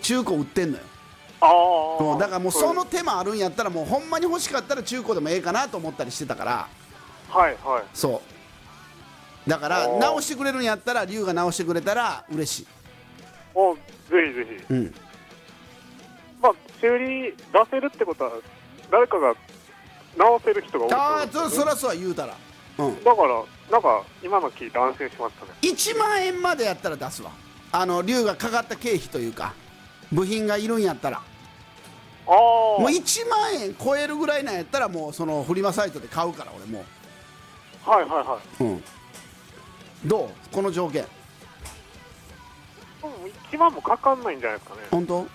中古売ってんのよ。だからもうその手もあるんやったらもうほんまに欲しかったら中古でもええかなと思ったりしてたから。 はいはい。 そうだから直してくれるんやったら龍が直してくれたら嬉しい。 ぜひぜひ。まあ修理出せるってことは誰かが直せる人が多い。 ああそらそうは言うたら、 だからなんか今の聞いて安心しましたね。 1万円までやったら出すわ。龍がかかった経費というか部品がいるんやったら。もう1万円超えるぐらいなんやったらもうそのフリマサイトで買うから俺もう。 はいはいはい。 どうこの条件。 1万もかかんないんじゃないですかね。 本当？ はい。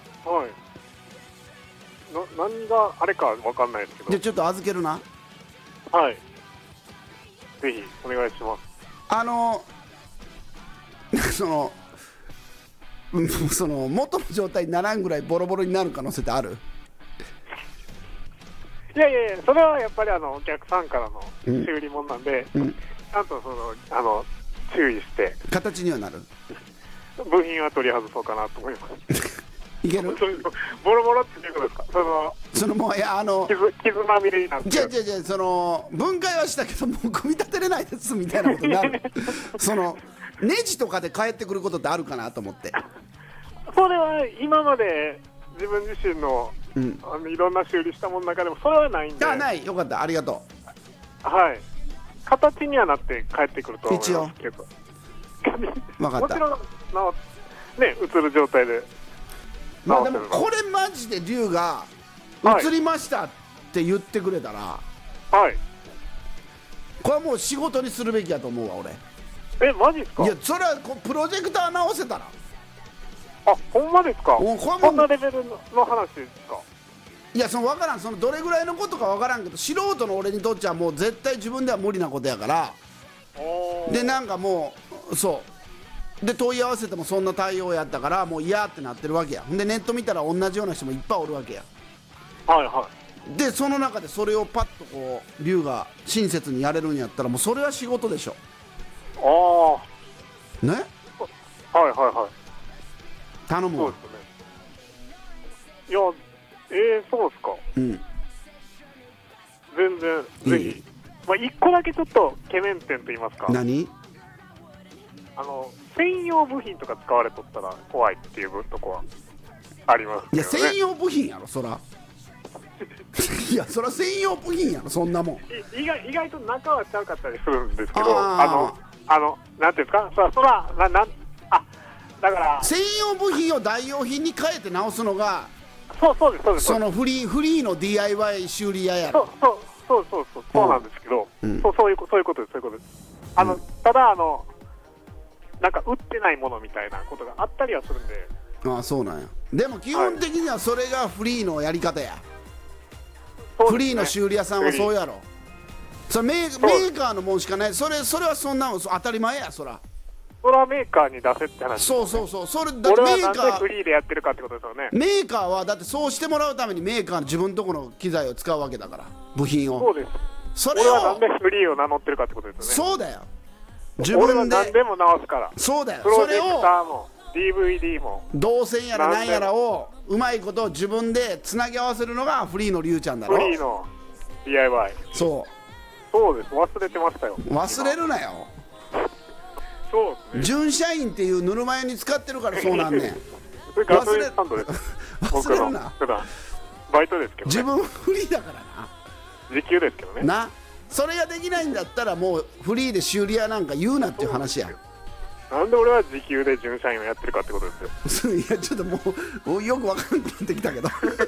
何があれかわかんないですけど。 じゃあちょっと預けるな。 はい。ぜひお願いします。 その元の状態にならんぐらいボロボロになる可能性ってある？ いやそれはやっぱりお客さんからの修理もんなんで、ちゃんと注意して形にはなる。 部品は取り外そうかなと思いますいける？ ボロボロっていうことですか？ そのもういや傷まみれになって。 じゃその分解はしたけどもう組み立てれないですみたいなことになるそのネジとかで返ってくることってあるかなと思って。 それは今まで自分自身の、いろんな修理したものの中でもそれはないんで。 ないよかったありがとう。はい。形にはなって帰ってくると思いますけど。 分かった。 もちろんね映る状態で。 まあでもこれマジで龍が映りましたって言ってくれたら、 はい。 これはもう仕事にするべきやと思うわ俺。 マジですか？ いやそれはプロジェクター直せたら。 ほんまですか？こんなレベルの話ですか？ いや分からんどれぐらいのことか分からんけど素人の俺にとっちゃもう絶対自分では無理なことやから。でなんかもうそうで問い合わせてもそんな対応やったからもう嫌ってなってるわけや。でネット見たら同じような人もいっぱいおるわけや。 はいはい。 でその中でそれをパッとこう龍が親切にやれるんやったらもうそれは仕事でしょ。ね。 はいはいはい。 頼むわ。 そうですね。いやそうですか。全然ぜひ。まあ一個だけちょっと懸念点と言いますか。 何？ 専用部品とか使われとったら怖いっていうとこはありますけどね。 いや専用部品やろそらいやそら専用部品やろそんなもん。 意外と中はちゃうかったりするんですけど、なんていうんですか、そらだから専用部品を代用品に変えて直すのがそうですそのフリーの DIY 修理屋やろ。 そうなんですけど、そういうことです。ただなんか売ってないものみたいなことがあったりはするんで。 そうなんや。でも基本的にはそれがフリーのやり方や。フリーの修理屋さんはそうやろ。それメーカーのもんしかない。それはそんなの当たり前や。そらメーカーに出せって話。 そうそれだって俺はなんでフリーでやってるかってことですよね。 メーカーはだってそうしてもらうためにメーカーの自分のところの機材を使うわけだから部品を。 そうです。 それを俺はなんでフリーを名乗ってるかってことですよね。 そうだよ。自分で俺は何でも直すから。 そうだよ。 プロジェクターも DVD も動線やら何やらをうまいこと自分でつなぎ合わせるのがフリーの龍ちゃんだろ。 フリーの DIY。そうです。忘れてましたよ。 忘れるなよ。 そうですね。 純社員っていうぬるま湯に使ってるからそうなんねんガソリンスタンドです。 忘れるな。 普段バイトですけどね。 自分フリーだからな。 時給ですけどね。 それができないんだったらもうフリーで修理屋なんか言うなっていう話や。 なんで俺は時給で純社員をやってるかってことですよ。 いやちょっともうよく分からなくなってきたけど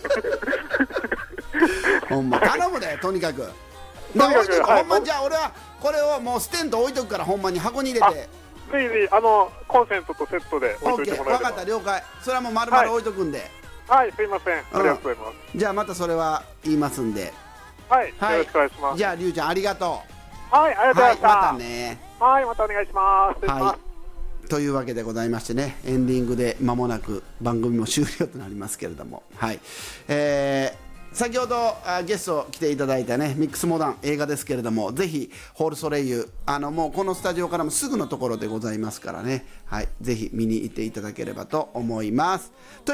ほんま頼むでとにかく。ほんまじゃあ俺はこれをもうステント置いとくからほんまに箱に入れて。 ぜひコンセントとセットで置いといてもらえれば。 分かった了解。それはもう丸々置いとくんで。 はいすいません。ありがとうございます。 じゃあまたそれは言いますんで。 はい、よろしくお願いします。 じゃあ龍ちゃんありがとう。はい、ありがとうございました。 またね。 はい、またお願いします。 はい。というわけでございましてね、エンディングで間もなく番組も終了となりますけれども、はい。先ほどゲスト来ていただいたねミックスモダン映画ですけれども、ぜひホールソレイユもうこのスタジオからもすぐのところでございますからね、はい、ぜひ見に行っていただければと思います。